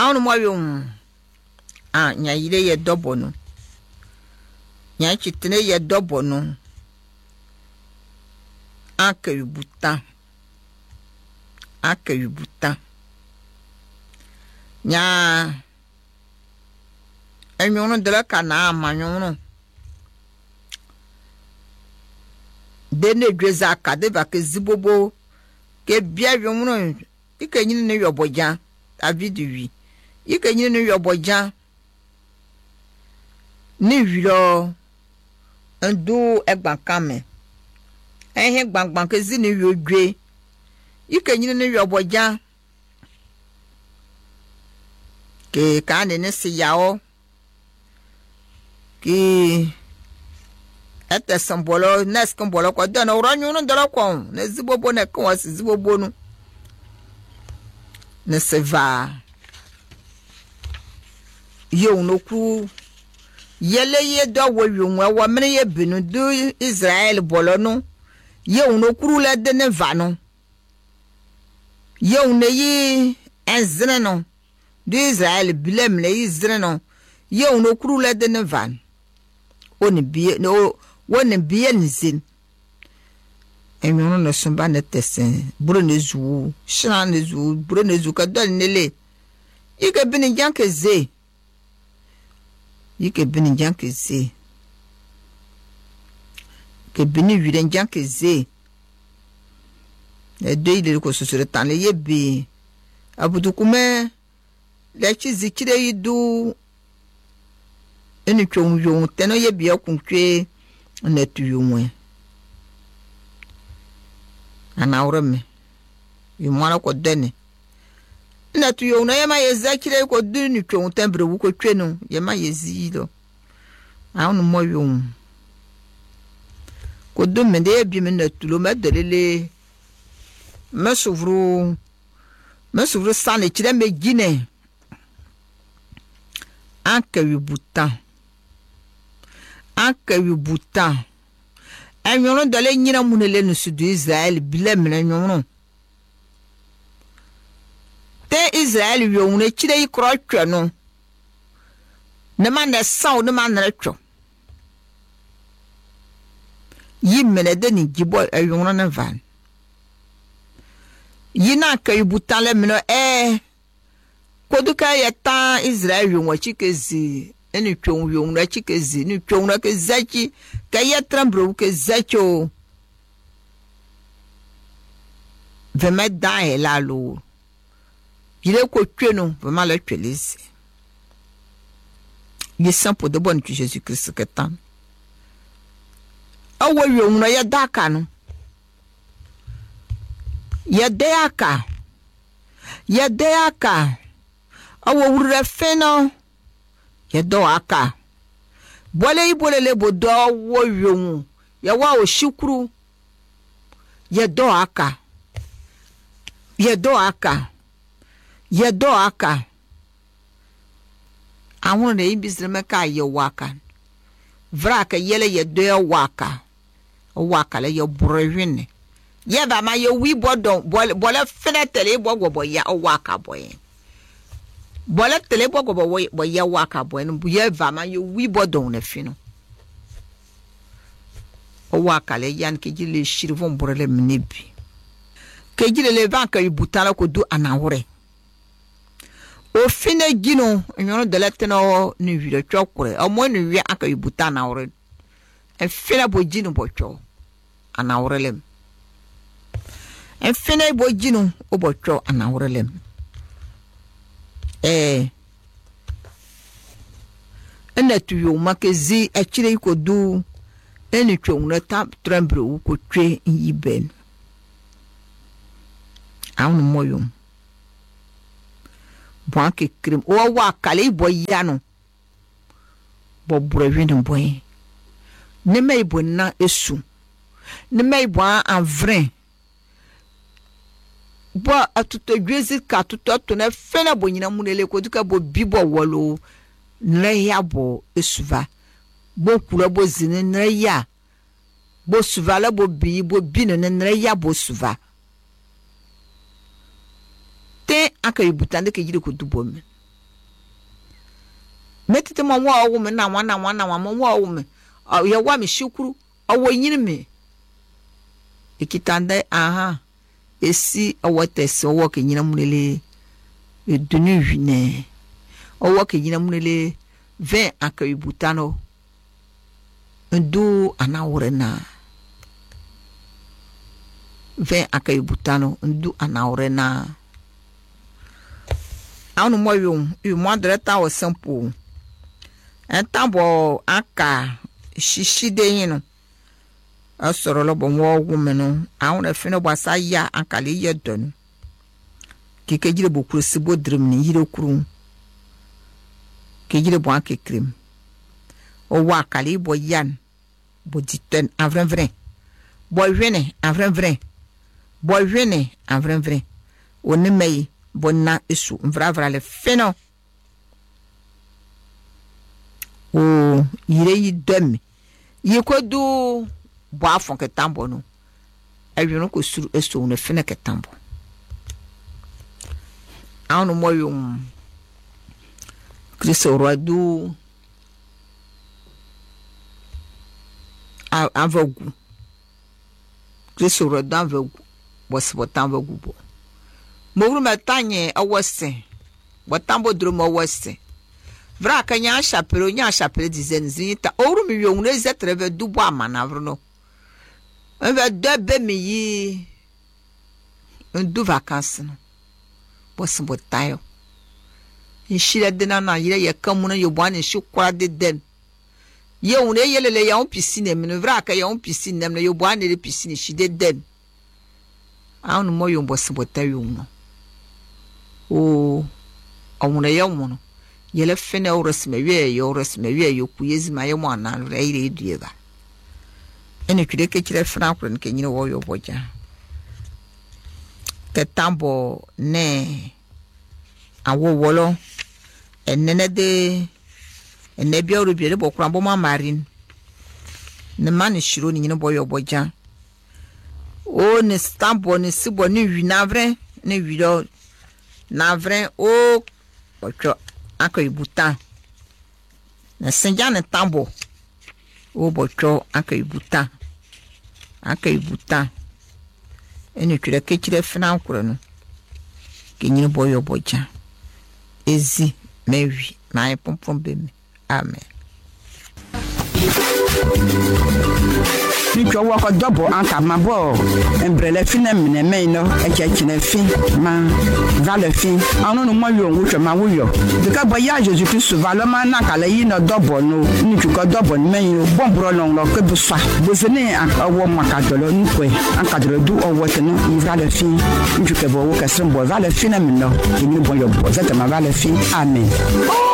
Aunu mo yum. Nya yire ye dobo no. Nya chitene ye dobo no. Ake yubuta. Ake yubuta. Nya enyono dela kana manyono. Dene gweza akade ba ke zibobo ke bia yomuno ike nyine ne yobojan avidi wi ike nyine ne yobojan ni wiro ndu egban kame ehe gbangban ke zini wi odwe ike nyine ne yobojan ke kane ne siyawo ki ete sambolo nes kombolo ko dana uranyu no ndala ko ne zibobo ne ko wasi zibobo no ne seva yo no ku yele ye do wo yunwa wo mene ye binu du Israel bolo no ye no kuru le de ne va no ye ne yi enzene no du Israel bilem le Israel no ye no kuru le de ne va oni bi no wone biye nzin enyono no sumba ne tesen buro ne zu shina ne zu buro ne zu ka dal nele ike bini janke ze ke bini wire janke ze e de ile ko susure tanle yebi abudu kume le chizi chire yidu eni twonyo teno yebi akuntwe netu yumwe anaureme yumwana ko dene netu yuna yema yezakire ko duni twon tembre wu ko twenu yema yezido awun mo yum ko dumme de bi men netu lo medelele mesuvru sane chire me gine anke yubuta enyono dale nyina munele no sudu Israel bilem na enyono te Israel yowune chire yikro twa no ne ma na saw ne ma na twa yimene de ni gibo enyono na van yina ka yubutale mino koduka yeta Israel yowwa chikezi eni twon yong na chikezi ni twon na ke zaki ka yetrambro ke zacho vema dae la lo yile ko tweno vema la twelisi ye sampo de bon tu Jésus Christ ke tan awo yong na ya daka no ya deaka awo wure feno ye do aka bole le bodo wo yonu ya wa o shukuru ye do aka awon ne ibisre meka ye waka vraka yele ye do waka le ye brewine ye ba ma ye wi bodon bole fenetele bogobo ya waka boy bola tele boko bo ya waka bo en bu ye vama yo wi bodon na fino o waka le yan ke jile shirvon borele mnebi ke jile le vanka yubutala ko du anawre o fine gino nyono de leteno ni wi chokure o mo ni wi aka yubutana awre e fina bo gino bo cho anawre lem e fina bo gino o bo cho anawre lem ena tuyo makezi achire ko du eni twon ta trembre wu ko twe yiben awun moyo banke krim o wa kale boyano bo brevin boy ne mei bonna esu ne mei bo anvrin bo atuto gwezi ka tuto to na fena bo nyina munele ko duka bo bibo wolo nre ya bo esuva bo kula bo zine nre ya bo suva la bo bi no nre ya bo suva te aka yibutande ke jiri ko dubo me metete mo wa wo me na wana mo wa wo me ye wa me shukuru owo yin me ikitande aha esi owo tesi owo ke nyina munele edunu hwine owo ke nyina munele 20 akayibutano ndu anawore na 20 akayibutano ndu anawore na anu mo yu mo dreta o simple entambo aka shishide yin asoro lo bon wo gumenu awon e fino gbasa ya ankale ye don kike jire bokuru sibo drim ni yire kuru ke jire bo akekrim o wa kale bo yan bo diten avren vren bo hwene avren vren bo hwene avren vren oni mei bonna isu mvravra le fino o yire yi dem yi ko du bo afon ke tambo no ayono ko suru eso ne fene ke tambo anu moyo Kristo roadu avagu Kristo roadu avagu bo tambo bo mo metanye awose bo tambo drum awose vra kanya chapelo dizen zinta oru mi yong ne zetreve dubo amanavro no eve debe mi yi ndu vacances no bo tayo nshire de na yire ye kamuna yo bwane shukwa de den ye une yelele ya on piscine mi vra ka ya on piscine nem yo bwane de piscine shi de den anu mo yo bo tayo no o awuna ya mo yele fene oresme wie yo kuyezi maye mo anan reire edieba ene twide ke kire fena kro nke nyine wo yo boja ke tambo ne awo wolo enene de ene bia oru biere bokura bo ma marin ne mani shiro ni nyine bo yo boja o ne stambo ne sibo ni winavre ne wido navre o ocho akayibuta na senjane tambo o bocho akayibuta ene twire kechire fina nkoro no kenyine boyo boja ezi mewi na ipompom bemi amen Nicho wako dobo anka mabo embrele fine mine meino echechine fin ma vale fin anu no moyo nwuche ma wuyo dika boya Jésus Christ vale ma na kala yi no dobo no nicho ko dobo meino bombro no lo ke bufa bozene anka wo makadolo nkwe anka dolo du owo teno vale fin nicho ke bo wo ka sembo vale fin mino ni boyo bo zata ma vale fin amen.